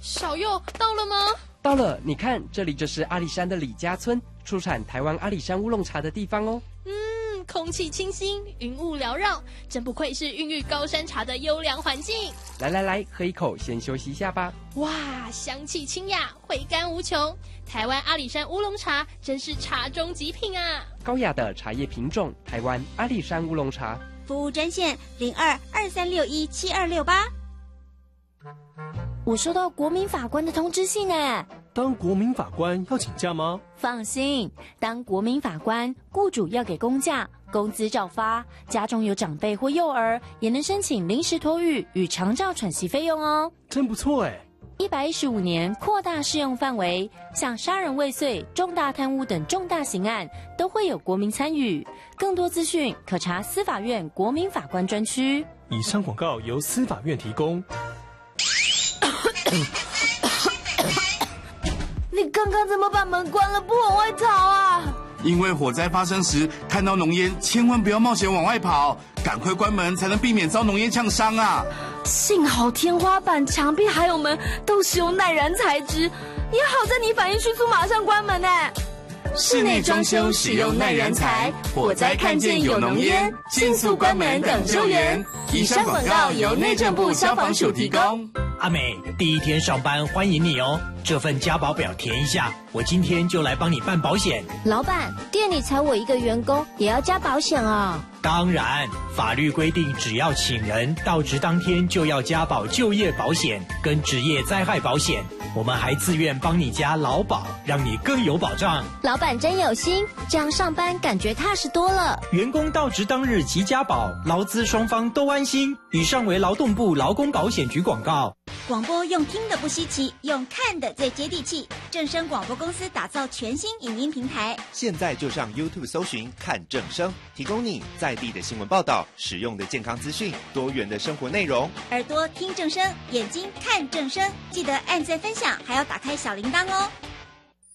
小佑到了吗？ 到了，你看，这里就是阿里山的李家村，出产台湾阿里山乌龙茶的地方哦。 空气清新，云雾缭绕，真不愧是孕育高山茶的优良环境。 来，喝一口，先休息一下吧。 哇，香气清雅，回甘无穷。台湾阿里山乌龙茶真是茶中极品啊！ 高雅的茶叶品种，台湾阿里山乌龙茶。 服务专线02-2361-7268。 我收到国民法官的通知信哎。 当国民法官要请假吗？ 放心，当国民法官，雇主要给公假，工资照发，家中有长辈或幼儿，也能申请临时托育与长照喘息费用哦。 真不错哎 ！115年扩大适用范围，像杀人未遂、重大贪污等重大刑案都会有国民参与。更多资讯可查司法院国民法官专区。 以上广告由司法院提供。 你刚刚怎么把门关了，不往外逃啊？ 因为火灾发生时看到浓烟，千万不要冒险往外跑，赶快关门才能避免遭浓烟呛伤啊！ 幸好天花板、墙壁还有门都是用耐燃材质，也好在你反应迅速，马上关门呢。 室内装修使用耐燃材，火灾看见有浓烟，迅速关门等救援。以上广告由内政部消防署提供。 阿美，第一天上班欢迎你哦，这份加保表填一下，我今天就来帮你办保险。 老板，店里才我一个员工，也要加保险啊？ 当然，法律规定只要请人到职当天就要加保就业保险跟职业灾害保险，我们还自愿帮你加劳保，让你更有保障。 老板真有心，这样上班感觉踏实多了。 员工到职当日即加保，劳资双方都安心。以上为劳动部劳工保险局广告。 广播用听的不稀奇，用看的最接地气。正声广播公司打造全新影音平台， 现在就上 YouTube 搜寻看正声，提供你在地的新闻报道、实用的健康资讯、多元的生活内容。 耳朵听正声，眼睛看正声，记得按赞分享，还要打开小铃铛哦。